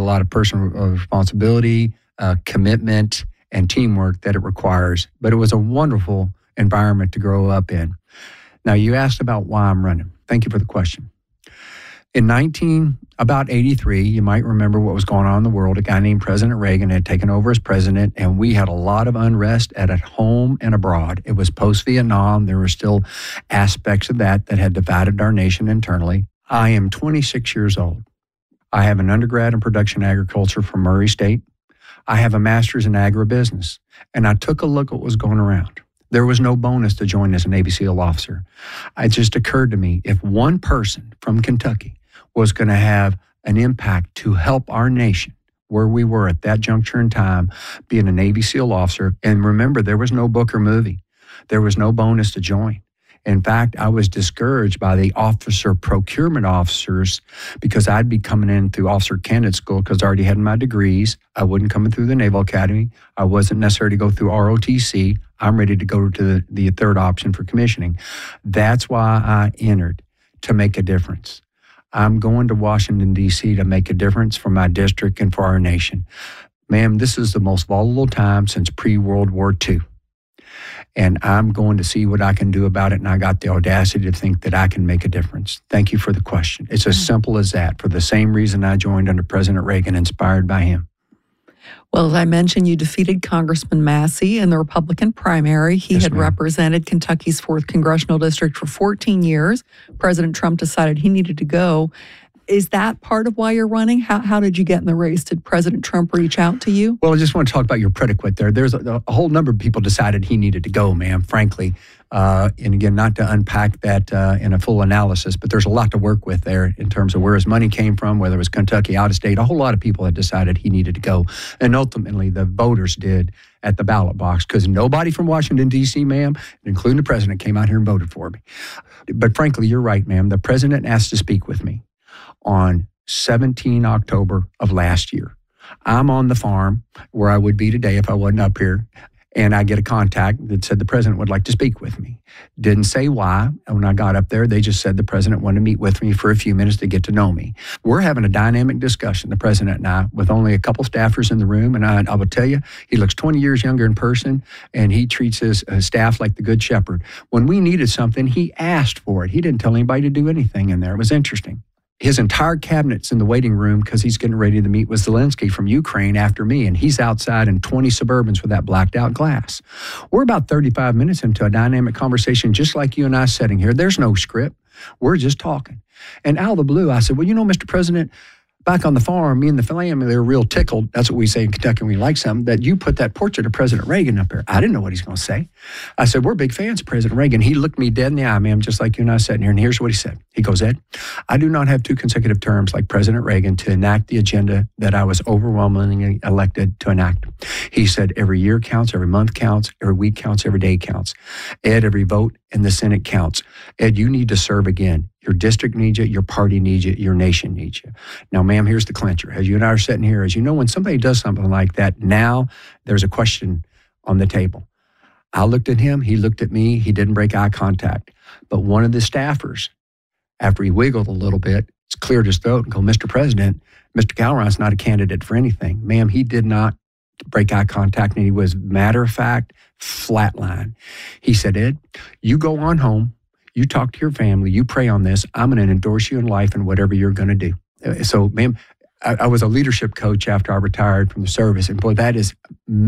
lot of personal responsibility, commitment, and teamwork that it requires. But it was a wonderful environment to grow up in. Now, you asked about why I'm running. Thank you for the question. In about 83, you might remember what was going on in the world. A guy named President Reagan had taken over as president, and we had a lot of unrest at home and abroad. It was post-Vietnam. There were still aspects of that had divided our nation internally. I am 26 years old. I have an undergrad in production agriculture from Murray State. I have a master's in agribusiness, and I took a look at what was going around. There was no bonus to join as a Navy SEAL officer. It just occurred to me, if one person from Kentucky was going to have an impact to help our nation where we were at that juncture in time, being a Navy SEAL officer, and remember, there was no book or movie. There was no bonus to join. In fact, I was discouraged by the officer procurement officers because I'd be coming in through officer candidate school because I already had my degrees. I wasn't coming through the Naval Academy. I wasn't necessary to go through ROTC. I'm ready to go to the third option for commissioning. That's why I entered, to make a difference. I'm going to Washington, D.C. to make a difference for my district and for our nation. Ma'am, this is the most volatile time since pre-World War II. And I'm going to see what I can do about it, and I got the audacity to think that I can make a difference. Thank you for the question. It's as simple as that, for the same reason I joined under President Reagan, inspired by him. Well, as I mentioned, you defeated Congressman Massey in the Republican primary. He had represented Kentucky's 4th Congressional District for 14 years. President Trump decided he needed to go. Is that part of why you're running? How did you get in the race? Did President Trump reach out to you? Well, I just want to talk about your predicate there. There's a whole number of people decided he needed to go, ma'am, frankly. And again, not to unpack that in a full analysis, but there's a lot to work with there in terms of where his money came from, whether it was Kentucky, out of state. A whole lot of people had decided he needed to go. And ultimately, the voters did at the ballot box, because nobody from Washington, D.C., ma'am, including the president, came out here and voted for me. But frankly, you're right, ma'am. The president asked to speak with me on 17 October of last year. I'm on the farm where I would be today if I wasn't up here. And I get a contact that said the president would like to speak with me. Didn't say why. When I got up there, they just said the president wanted to meet with me for a few minutes to get to know me. We're having a dynamic discussion, the president and I, with only a couple staffers in the room. And I will tell you, he looks 20 years younger in person, and he treats his staff like the good shepherd. When we needed something, he asked for it. He didn't tell anybody to do anything in there. It was interesting. His entire cabinet's in the waiting room because he's getting ready to meet with Zelensky from Ukraine after me, and he's outside in 20 Suburbans with that blacked out glass. We're about 35 minutes into a dynamic conversation, just like you and I sitting here. There's no script. We're just talking. And out of the blue, I said, well, you know, Mr. President, back on the farm, me and the family, they were real tickled. That's what we say in Kentucky when we like something, that you put that portrait of President Reagan up there. I didn't know what he's going to say. I said, we're big fans of President Reagan. He looked me dead in the eye, ma'am, just like you and I sitting here. And here's what he said. He goes, Ed, I do not have 2 consecutive terms like President Reagan to enact the agenda that I was overwhelmingly elected to enact. He said, every year counts, every month counts, every week counts, every day counts. Ed, every vote in the Senate counts. Ed, you need to serve again. Your district needs you, your party needs you, your nation needs you. Now, ma'am, here's the clincher. As you and I are sitting here, as you know, when somebody does something like that, now there's a question on the table. I looked at him, he looked at me, he didn't break eye contact. But one of the staffers, after he wiggled a little bit, cleared his throat and go, Mr. President, Mr. Calron's not a candidate for anything. Ma'am, he did not break eye contact, and he was matter of fact, flatline. He said, Ed, you go on home, you talk to your family, you pray on this. I'm going to endorse you in life and whatever you're going to do. So, ma'am, I was a leadership coach after I retired from the service. And boy, that is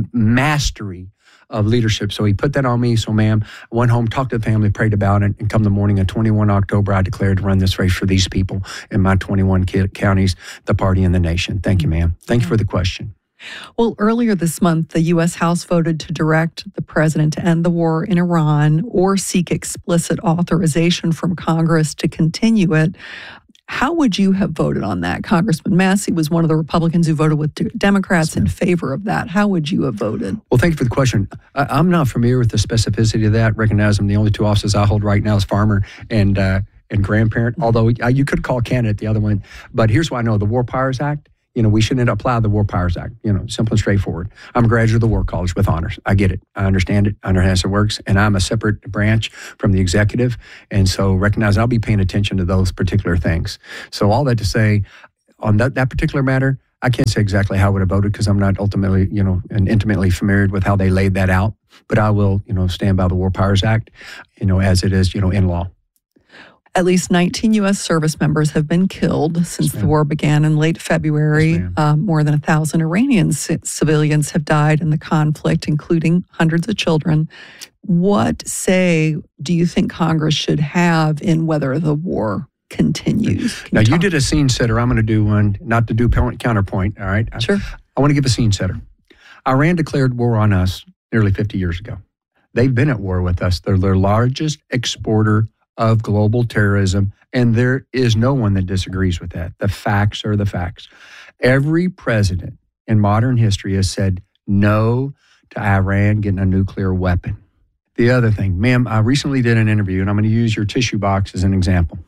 mastery of leadership. So he put that on me. So, ma'am, I went home, talked to the family, prayed about it. And come the morning of 21 October, I declared to run this race for these people in my 21 counties, the party, and the nation. Thank you, ma'am. Thank you for the question. Well, earlier this month, the U.S. House voted to direct the president to end the war in Iran or seek explicit authorization from Congress to continue it. How would you have voted on that? Congressman Massey was one of the Republicans who voted with Democrats in favor of that. How would you have voted? Well, thank you for the question. I'm not familiar with the specificity of that. Recognize the only 2 offices I hold right now is farmer and grandparent, although you could call candidate the other one. But here's what I know. The War Powers Act, we shouldn't apply the War Powers Act, simple and straightforward. I'm a graduate of the War College with honors. I get it. I understand it. I understand how it works. And I'm a separate branch from the executive. And so recognize I'll be paying attention to those particular things. So all that to say, on that particular matter, I can't say exactly how I would have voted because I'm not ultimately, and intimately familiar with how they laid that out. But I will, stand by the War Powers Act, as it is, in law. At least 19 U.S. service members have been killed since the war began in late February. More than 1,000 Iranian civilians have died in the conflict, including hundreds of children. What say do you think Congress should have in whether the war continues? Now, you did a scene setter. I'm going to do one, not to do counterpoint, all right? Sure. I want to give a scene setter. Iran declared war on us nearly 50 years ago. They've been at war with us. They're their largest exporter of global terrorism, and there is no one that disagrees with that. The facts are the facts. Every president in modern history has said no to Iran getting a nuclear weapon. The other thing, ma'am, I recently did an interview, and I'm going to use your tissue box as an example.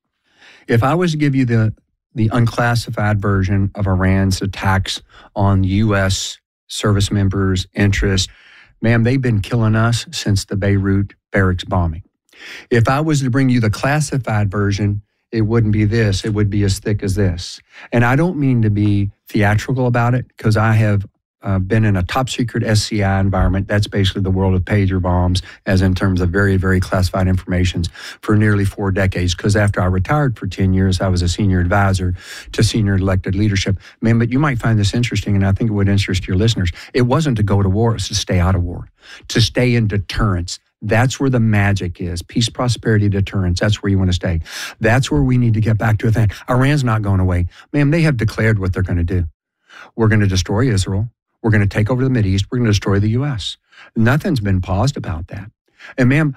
If I was to give you the unclassified version of Iran's attacks on U.S. service members' interests, ma'am, they've been killing us since the Beirut barracks bombing. If I was to bring you the classified version, it wouldn't be this. It would be as thick as this. And I don't mean to be theatrical about it because I have been in a top secret SCI environment. That's basically the world of pager bombs, as in terms of very, very classified information for nearly 4 decades. Because after I retired for 10 years, I was a senior advisor to senior elected leadership. Man, but you might find this interesting, and I think it would interest your listeners. It wasn't to go to war. It was to stay out of war, to stay in deterrence. That's where the magic is. Peace, prosperity, deterrence. That's where you want to stay. That's where we need to get back to a thing. Iran's not going away. Ma'am, they have declared what they're going to do. We're going to destroy Israel. We're going to take over the Mideast. We're going to destroy the U.S. Nothing's been paused about that. And ma'am,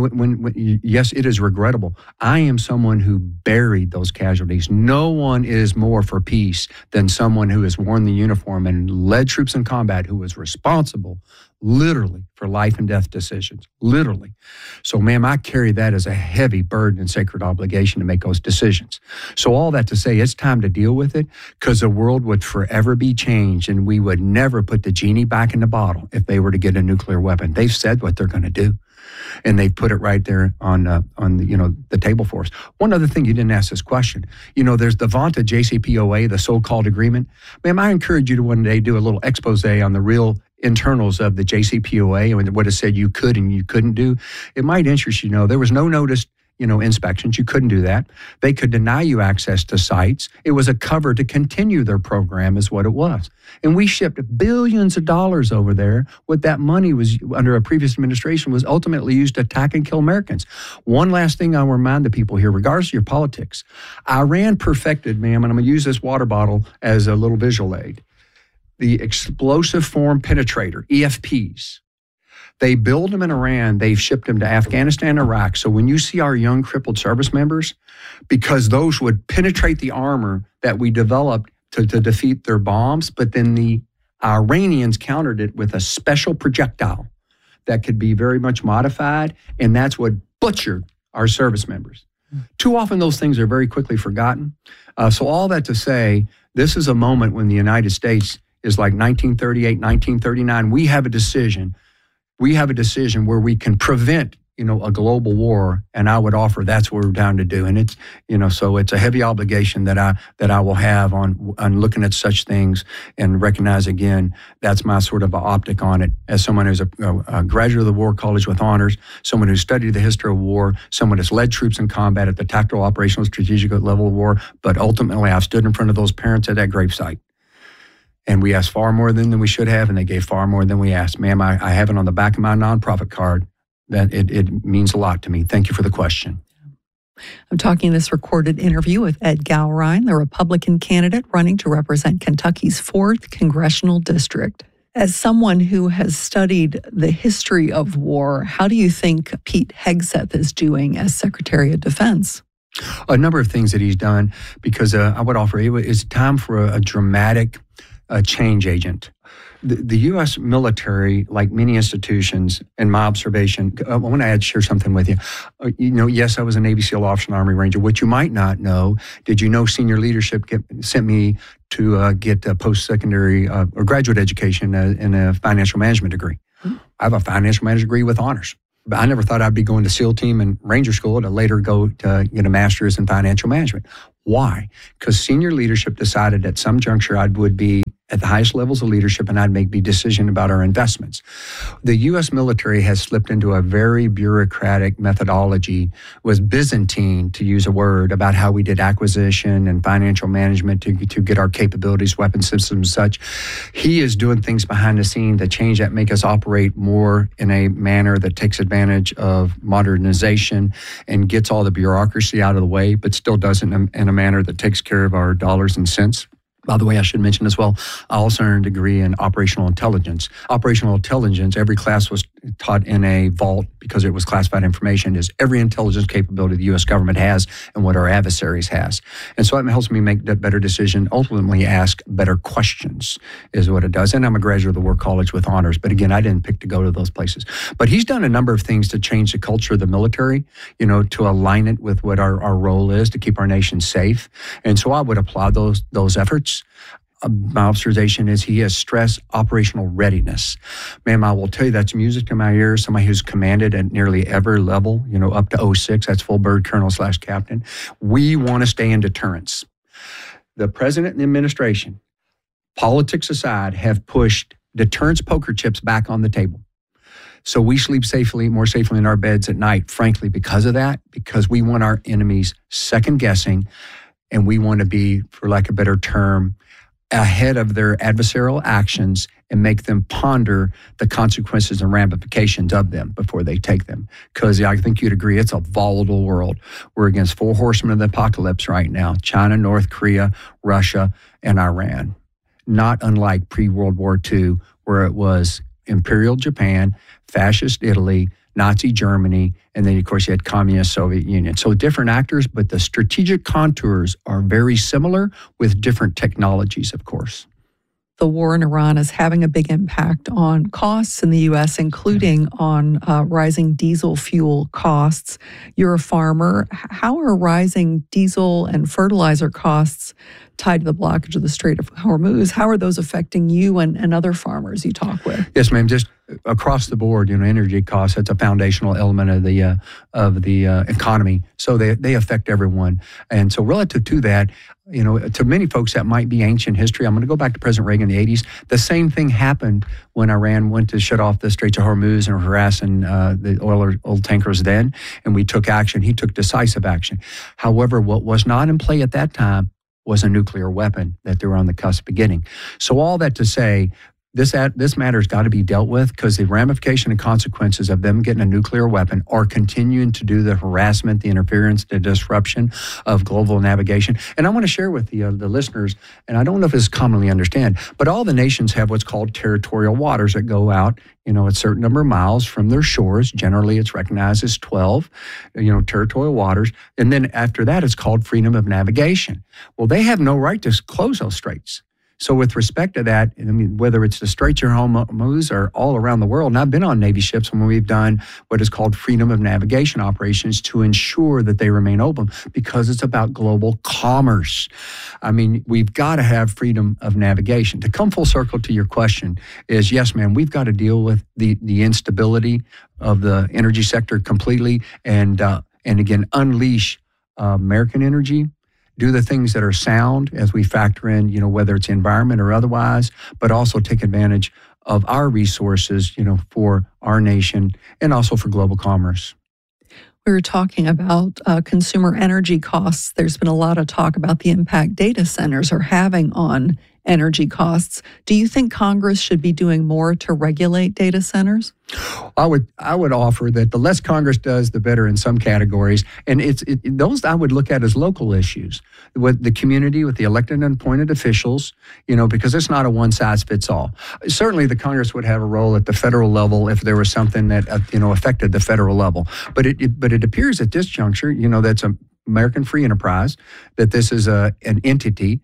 yes, it is regrettable. I am someone who buried those casualties. No one is more for peace than someone who has worn the uniform and led troops in combat, who was responsible, literally, for life and death decisions, literally. So, ma'am, I carry that as a heavy burden and sacred obligation to make those decisions. So all that to say, it's time to deal with it because the world would forever be changed and we would never put the genie back in the bottle if they were to get a nuclear weapon. They've said what they're going to do. And they put it right there on the table for us. One other thing, you didn't ask this question. There's the vaunted JCPOA, the so-called agreement. Ma'am, I encourage you to one day do a little expose on the real internals of the JCPOA and what it said you could and you couldn't do. It might interest you. There was no notice, inspections. You couldn't do that. They could deny you access to sites. It was a cover to continue their program is what it was. And we shipped billions of dollars over there. What that money was under a previous administration was ultimately used to attack and kill Americans. One last thing I'll remind the people here, regardless of your politics, Iran perfected, ma'am, and I'm going to use this water bottle as a little visual aid, the explosive form penetrator, EFPs. They build them in Iran. They've shipped them to Afghanistan, Iraq. So when you see our young crippled service members, because those would penetrate the armor that we developed to defeat their bombs, but then the Iranians countered it with a special projectile that could be very much modified, and that's what butchered our service members. Too often those things are very quickly forgotten. So all that to say, this is a moment when the United States is like 1938, 1939. We have a decision. We have a decision where we can prevent, a global war, and I would offer that's what we're down to do. And it's, so it's a heavy obligation that I will have on looking at such things and recognize again, that's my sort of optic on it as someone who's a graduate of the War College with honors, someone who studied the history of war, someone who's led troops in combat at the tactical, operational, strategic level of war. But ultimately, I've stood in front of those parents at that gravesite. And we asked far more than we should have, and they gave far more than we asked. Ma'am, I have it on the back of my nonprofit card. That it means a lot to me. Thank you for the question. I'm talking this recorded interview with Ed Gallrein, the Republican candidate running to represent Kentucky's 4th Congressional District. As someone who has studied the history of war, how do you think Pete Hegseth is doing as Secretary of Defense? A number of things that he's done, because I would offer it's time for a dramatic change agent. The U.S. military, like many institutions, in my observation, I want to share something with you. Yes, I was a Navy SEAL officer and Army Ranger. What you might not know, did you know senior leadership sent me to get a post-secondary or graduate education in a financial management degree? I have a financial management degree with honors. But I never thought I'd be going to SEAL team and Ranger school to later go to get a master's in financial management. Why? Because senior leadership decided at some juncture I would be at the highest levels of leadership and I'd make the decision about our investments. The U.S. military has slipped into a very bureaucratic methodology, was Byzantine, to use a word, about how we did acquisition and financial management to get our capabilities, weapon systems, such. He is doing things behind the scene to change that, make us operate more in a manner that takes advantage of modernization and gets all the bureaucracy out of the way, but still does it in a manner that takes care of our dollars and cents. By the way, I should mention as well, I also earned a degree in operational intelligence. Operational intelligence, every class was taught in a vault because it was classified information, is every intelligence capability the U.S. government has and what our adversaries has. And so it helps me make that better decision, ultimately ask better questions is what it does. And I'm a graduate of the War College with honors. But again, I didn't pick to go to those places. But he's done a number of things to change the culture of the military, to align it with what our role is to keep our nation safe. And so I would applaud those efforts. My observation is he has stressed operational readiness. Ma'am, I will tell you that's music to my ears. Somebody who's commanded at nearly every level, up to 06, that's full bird colonel/captain. We want to stay in deterrence. The president and the administration, politics aside, have pushed deterrence poker chips back on the table. So we sleep more safely in our beds at night, frankly, because of that, because we want our enemies second guessing, and we want to be, for lack of a better term, ahead of their adversarial actions and make them ponder the consequences and ramifications of them before they take them. Because I think you'd agree it's a volatile world. We're against 4 horsemen of the apocalypse right now: China, North Korea, Russia, and Iran. Not unlike pre-World War II, where it was Imperial Japan, Fascist Italy, Nazi Germany, and then, of course, you had Communist Soviet Union. So different actors, but the strategic contours are very similar with different technologies, of course. The war in Iran is having a big impact on costs in the U.S., including on rising diesel fuel costs. You're a farmer. How are rising diesel and fertilizer costs tied to the blockage of the Strait of Hormuz? How are those affecting you and other farmers you talk with? Yes, ma'am. Just across the board, energy costs, that's a foundational element of the economy. So they affect everyone. And so relative to that, to many folks that might be ancient history. I'm going to go back to President Reagan in the 80s. The same thing happened when Iran went to shut off the Straits of Hormuz and harassing the oil tankers then, and we took action. He took decisive action. However, what was not in play at that time was a nuclear weapon that they were on the cusp of getting. So all that to say, this matter's got to be dealt with, because the ramification and consequences of them getting a nuclear weapon are continuing to do the harassment, the interference, the disruption of global navigation. And I want to share with the listeners, and I don't know if it's commonly understood, but all the nations have what's called territorial waters that go out, a certain number of miles from their shores. Generally, it's recognized as 12, territorial waters. And then after that, it's called freedom of navigation. Well, they have no right to close those straits. So with respect to that, whether it's the Straits of Hormuz or all around the world, and I've been on Navy ships when we've done what is called freedom of navigation operations to ensure that they remain open, because it's about global commerce. We've got to have freedom of navigation. To come full circle to your question is, yes, ma'am, we've got to deal with the instability of the energy sector completely, and again, unleash American energy. Do the things that are sound as we factor in, whether it's environment or otherwise, but also take advantage of our resources, for our nation and also for global commerce. We were talking about consumer energy costs. There's been a lot of talk about the impact data centers are having on energy costs. Do you think Congress should be doing more to regulate data centers? I would offer that the less Congress does, the better in some categories. And those I would look at as local issues with the community, with the elected and appointed officials, because it's not a one-size-fits-all. Certainly the Congress would have a role at the federal level if there was something that, affected the federal level. But it appears at this juncture, that's an American free enterprise, that this is an entity,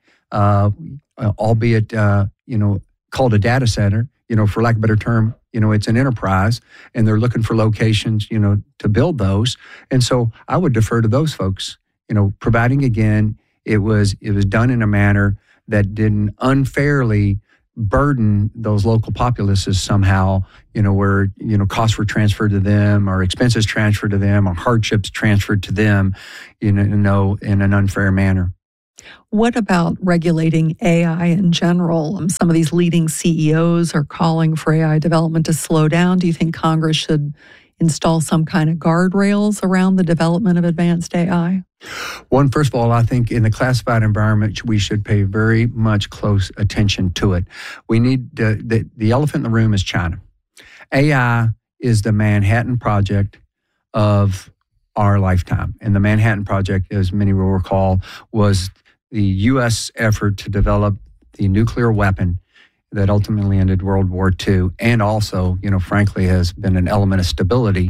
albeit, called a data center, for lack of a better term, it's an enterprise, and they're looking for locations, to build those. And so I would defer to those folks, providing, again, it was done in a manner that didn't unfairly burden those local populaces somehow, where, costs were transferred to them or expenses transferred to them or hardships transferred to them, in an unfair manner. What about regulating AI in general? Some of these leading CEOs are calling for AI development to slow down. Do you think Congress should install some kind of guardrails around the development of advanced AI? One, first of all, I think in the classified environment, we should pay very much close attention to it. We need the elephant in the room is China. AI is the Manhattan Project of our lifetime. And the Manhattan Project, as many will recall, was the U.S. effort to develop the nuclear weapon that ultimately ended World War II, and also, frankly, has been an element of stability,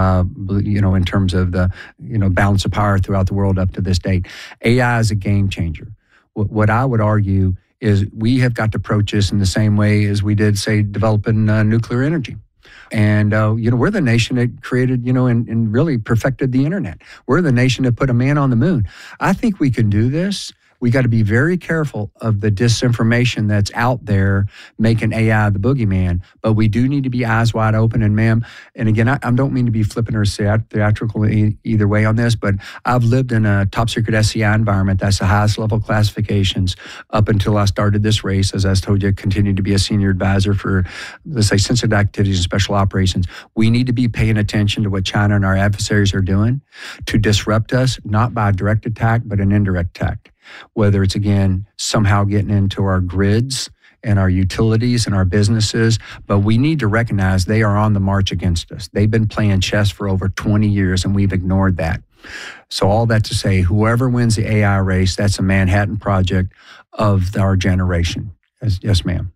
in terms of the, balance of power throughout the world up to this date. AI is a game changer. What I would argue is we have got to approach this in the same way as we did, say, developing nuclear energy. And, we're the nation that created, and really perfected the internet. We're the nation that put a man on the moon. I think we can do this. We got to be very careful of the disinformation that's out there making AI the boogeyman. But we do need to be eyes wide open. And ma'am, and again, I don't mean to be flippant or theatrical either way on this, but I've lived in a top secret SCI environment. That's the highest level classifications up until I started this race. As I told you, I continued to be a senior advisor for, let's say, sensitive activities and special operations. We need to be paying attention to what China and our adversaries are doing to disrupt us, not by a direct attack, but an indirect attack. Whether it's, again, somehow getting into our grids and our utilities and our businesses, but we need to recognize they are on the march against us. They've been playing chess for over 20 years, and we've ignored that. So all that to say, whoever wins the AI race, that's a Manhattan Project of our generation. Yes, ma'am.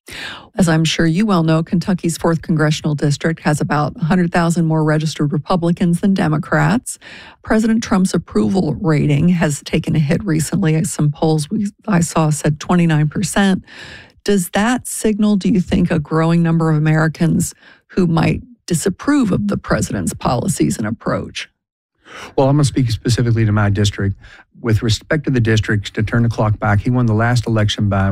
As I'm sure you well know, Kentucky's 4th Congressional District has about 100,000 more registered Republicans than Democrats. President Trump's approval rating has taken a hit recently. Some polls I saw said 29%. Does that signal, do you think, a growing number of Americans who might disapprove of the president's policies and approach? Well, I'm going to speak specifically to my district. With respect to the districts, to turn the clock back, he won the last election by,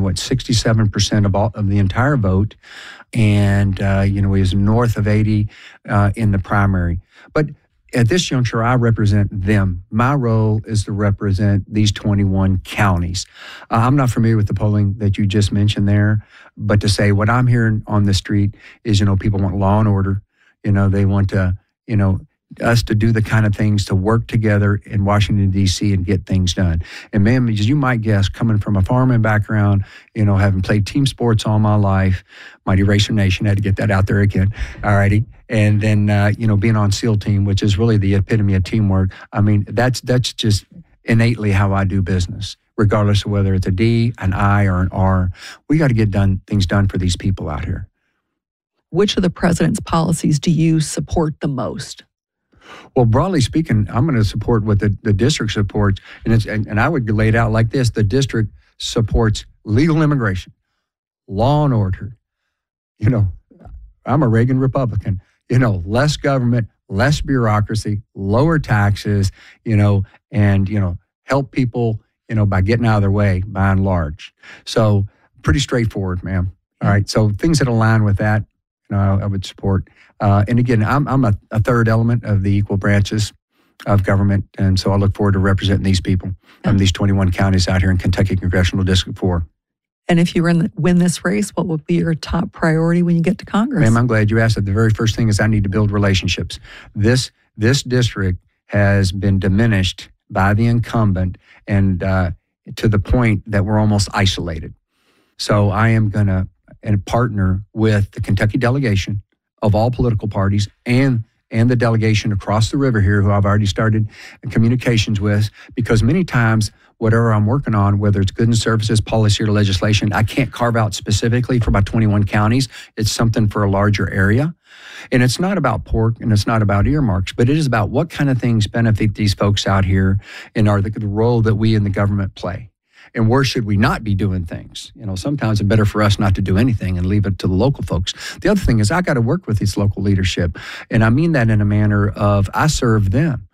67% of the entire vote. And, he was north of 80 in the primary. But at this juncture, I represent them. My role is to represent these 21 counties. I'm not familiar with the polling that you just mentioned there, but to say what I'm hearing on the street is, people want law and order. They want to, us to do the kind of things to work together in Washington, D.C. and get things done. And ma'am, as you might guess, coming from a farming background, having played team sports all my life, Mighty Racer Nation, had to get that out there again, all righty. And then, being on SEAL team, which is really the epitome of teamwork. I mean, that's just innately how I do business, regardless of whether it's a D, an I, or an R. We got to get things done for these people out here. Which of the president's policies do you support the most? Well, broadly speaking, I'm going to support what the district supports, and I would lay it out like this. The district supports legal immigration, law and order. I'm a Reagan Republican. Less government, less bureaucracy, lower taxes, and, help people, by getting out of their way, by and large. So pretty straightforward, ma'am. All right. So things that align with that, I would support. And again, I'm a third element of the equal branches of government. And so I look forward to representing these people from these 21 counties out here in Kentucky Congressional District 4. And if you win this race, what will be your top priority when you get to Congress? Ma'am, I'm glad you asked that. The very first thing is I need to build relationships. This district has been diminished by the incumbent and to the point that we're almost isolated. So I am going to partner with the Kentucky delegation of all political parties and the delegation across the river here, who I've already started communications with, because many times whatever I'm working on, whether it's goods and services, policy, or legislation, I can't carve out specifically for my 21 counties. It's something for a larger area. And it's not about pork and it's not about earmarks, but it is about what kind of things benefit these folks out here and are the role that we in the government play. And where should we not be doing things? Sometimes it's better for us not to do anything and leave it to the local folks. The other thing is I got to work with this local leadership. And I mean that in a manner of I serve them.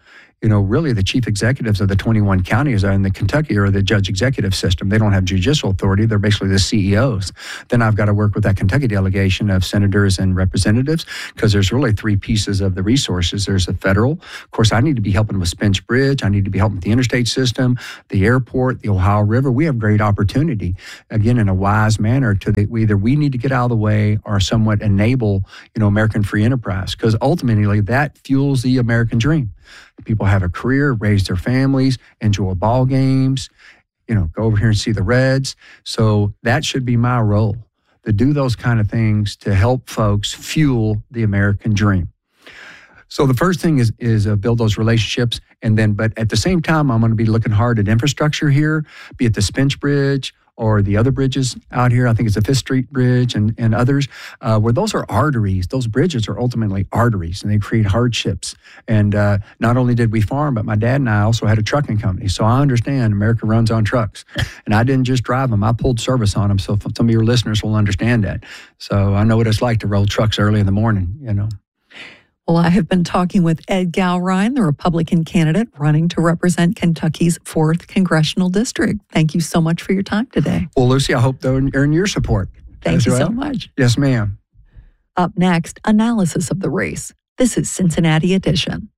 really the chief executives of the 21 counties in the Kentucky are the judge executive system. They don't have judicial authority. They're basically the CEOs. Then I've got to work with that Kentucky delegation of senators and representatives because there's really three pieces of the resources. There's the federal. Of course, I need to be helping with Spence Bridge. I need to be helping with the interstate system, the airport, the Ohio River. We have great opportunity, again, in a wise manner either we need to get out of the way or somewhat enable, American free enterprise, because ultimately that fuels the American dream. People have a career, raise their families, enjoy ball games, go over here and see the Reds. So that should be my role, to do those kind of things to help folks fuel the American dream. So the first thing is build those relationships, but at the same time, I'm going to be looking hard at infrastructure here, be it the Spence Bridge or the other bridges out here. I think it's the Fifth Street Bridge and others, where those are arteries. Those bridges are ultimately arteries, and they create hardships. And not only did we farm, but my dad and I also had a trucking company. So I understand America runs on trucks. And I didn't just drive them. I pulled service on them. So some of your listeners will understand that. So I know what it's like to roll trucks early in the morning, Well, I have been talking with Ed Gowrine, the Republican candidate running to represent Kentucky's 4th Congressional District. Thank you so much for your time today. Well, Lucy, I hope to earn your support. Thank you so much. Yes, ma'am. Up next, analysis of the race. This is Cincinnati Edition.